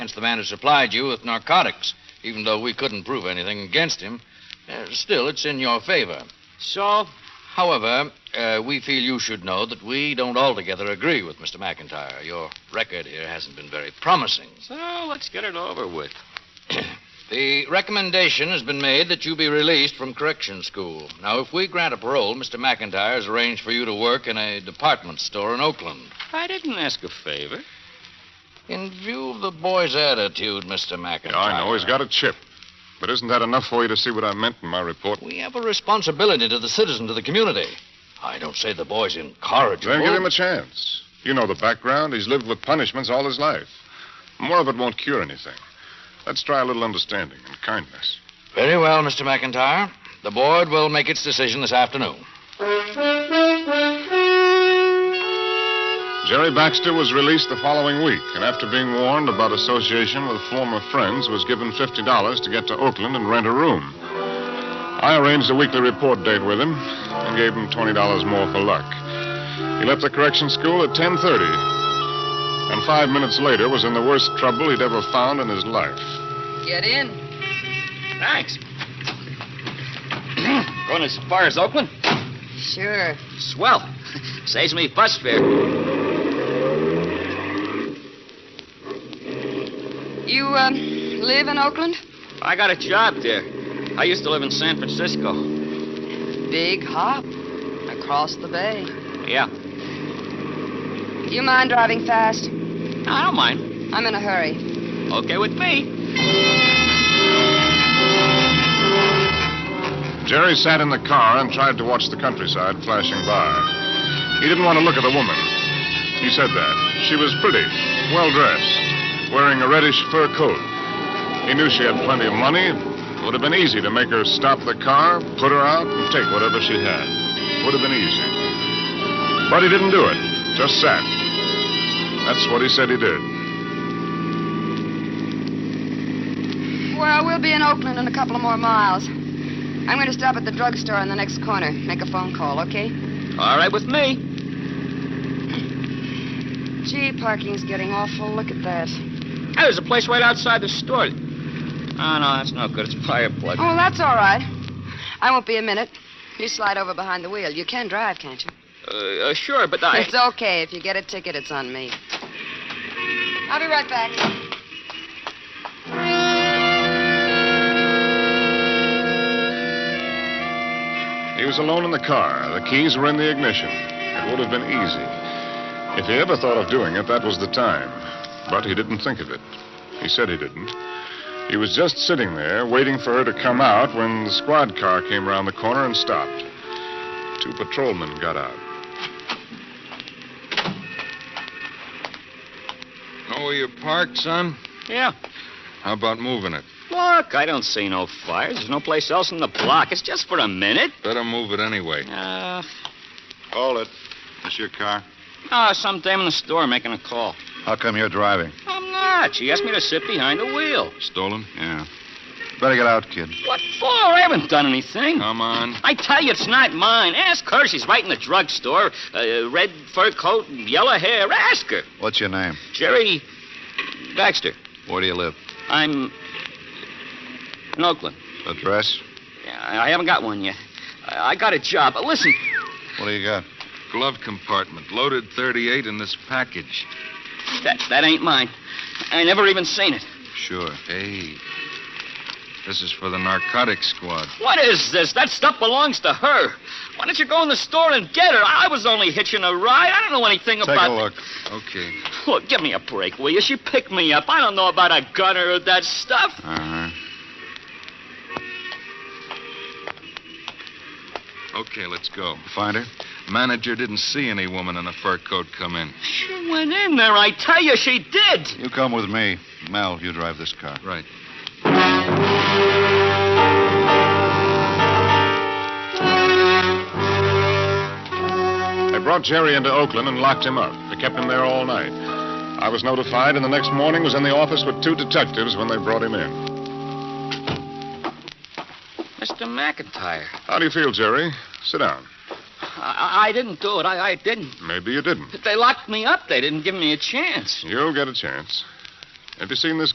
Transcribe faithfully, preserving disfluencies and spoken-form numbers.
against the man who supplied you with narcotics. Even though we couldn't prove anything against him, uh, still, it's in your favor. So? However, uh, we feel you should know that we don't altogether agree with Mister McIntyre. Your record here hasn't been very promising. So, let's get it over with. The recommendation has been made that you be released from correction school. Now, if we grant a parole, Mister McIntyre has arranged for you to work in a department store in Oakland. I didn't ask a favor. In view of the boy's attitude, Mister McIntyre... Yeah, I know. He's got a chip. But isn't that enough for you to see what I meant in my report? We have a responsibility to the citizens of the community. I don't say the boy's incorrigible. Then give him a chance. You know the background. He's lived with punishments all his life. More of it won't cure anything. Let's try a little understanding and kindness. Very well, Mister McIntyre. The board will make its decision this afternoon. Jerry Baxter was released the following week, and after being warned about association with former friends, was given fifty dollars to get to Oakland and rent a room. I arranged a weekly report date with him and gave him twenty dollars more for luck. He left the correction school at ten thirty, and five minutes later was in the worst trouble he'd ever found in his life. Get in. Thanks. Going as far as Oakland? Sure. Swell. Saves me bus fare. You, um, live in Oakland? I got a job there. I used to live in San Francisco. Big hop. Across the bay. Yeah. You mind driving fast? No, I don't mind. I'm in a hurry. Okay with me. Jerry sat in the car and tried to watch the countryside flashing by. He didn't want to look at the woman. He said that. She was pretty, well-dressed, wearing a reddish fur coat. He knew she had plenty of money. It would have been easy to make her stop the car, put her out, and take whatever she had. It would have been easy. But he didn't do it. Just sat. That's what he said he did. Well, we'll be in Oakland in a couple of more miles. I'm going to stop at the drugstore on the next corner. Make a phone call, okay? All right with me. Gee, parking's getting awful. Look at that. Hey, there's a place right outside the store. Oh, no, that's no good. It's a fire plug. Oh, that's all right. I won't be a minute. You slide over behind the wheel. You can drive, can't you? Uh, uh, sure, but I... It's okay. If you get a ticket, it's on me. I'll be right back. He was alone in the car. The keys were in the ignition. It would have been easy. If he ever thought of doing it, that was the time. But he didn't think of it. He said he didn't. He was just sitting there, waiting for her to come out when the squad car came around the corner and stopped. Two patrolmen got out. Know where you parked, son? Yeah. How about moving it? Look, I don't see no fires. There's no place else in the block. It's just for a minute. Better move it anyway. Uh, Hold it. This your car? oh, some dame in the store making a call. How come you're driving? I'm not. She asked me to sit behind the wheel. Stolen? Yeah. Better get out, kid. What for? I haven't done anything. Come on. I tell you, it's not mine. Ask her. She's right in the drugstore. Uh, red fur coat and yellow hair. Ask her. What's your name? Jerry Baxter. Where do you live? I'm in Oakland. Address? Yeah, I haven't got one yet. I, I got a job. But listen, What do you got? Glove compartment. Loaded thirty-eight in this package. that that ain't mine. I never even seen it. Sure. Hey. This is for the narcotics squad. What is this? That stuff belongs to her. Why don't you go in the store and get her? I was only hitching a ride. I don't know anything Take about... a look. Okay. Look, give me a break, will you? She picked me up. I don't know about a gun or that stuff. Uh-huh. Okay, let's go. Find her? Manager didn't see any woman in a fur coat come in. She went in there. I tell you, she did. You come with me. Mel, you drive this car. Right. They brought Jerry into Oakland and locked him up. They kept him there all night. I was notified, and the next morning was in the office with two detectives when they brought him in. Mister McIntyre. How do you feel, Jerry? Sit down. I, I didn't do it. I, I didn't. Maybe you didn't. They locked me up. They didn't give me a chance. You'll get a chance. Have you seen this